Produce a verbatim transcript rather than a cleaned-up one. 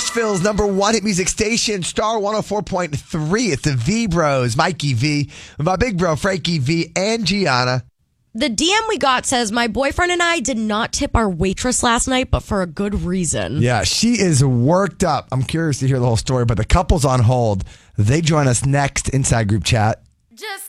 Nashville's number one hit music station, Star one oh four point three. It's the V Bros, Mikey V, with my big bro, Frankie V, and Gianna. The D M we got says, my boyfriend and I did not tip our waitress last night, but for a good reason. Yeah, she is worked up. I'm curious to hear the whole story, but the couple's on hold. They join us next inside group chat. Just